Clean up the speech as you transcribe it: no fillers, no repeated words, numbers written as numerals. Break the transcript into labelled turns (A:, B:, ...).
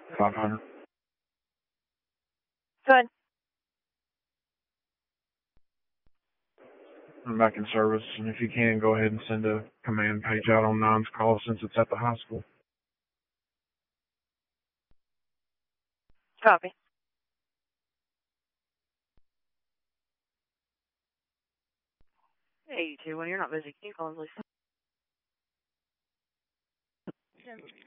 A: 500.
B: Good.
A: I'm back in service, and if you can, go ahead and send a command page out on 9's call since it's at the high school.
B: Copy. Hey, you two, when you're not busy, can you call us, please?